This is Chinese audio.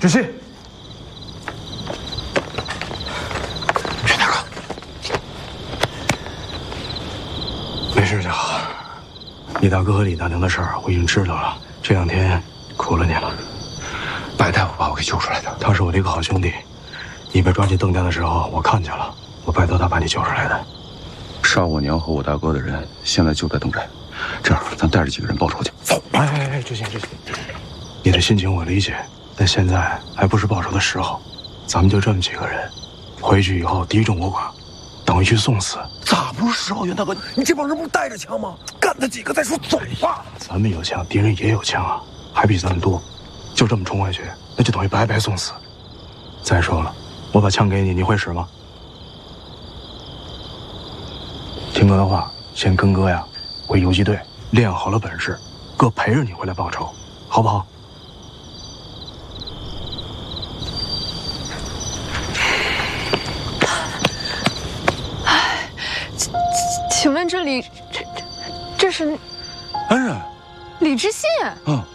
知信， 袁大哥， 没事就好。李大哥和李大娘的事儿我已经知道了，这2天苦了你了。 白大夫把我给救出来的， 他是我的一个好兄弟。你被抓进邓家的时候，我看见了，我拜托他把你救出来的。 杀我娘和我大哥的人，现在就在邓寨。这样，咱带着几个人报仇去。走！ 哎，知信，你的心情我理解，但现在还不是报仇的时候。咱们就这么几个人，回去以后敌众我寡，等于去送死。 咋不是时候，袁大哥？你这帮人不是带着枪吗？干他几个再说，走吧。 咱们有枪，敌人也有枪啊，还比咱们多。就这么冲回去，那就等于白白送死。再说了，我把枪给你，你会使吗？听哥的话，先跟哥呀回游击队，练好了本事，哥陪着你回来报仇，好不好？ 请问这里，这是恩人， 李知信。 嗯。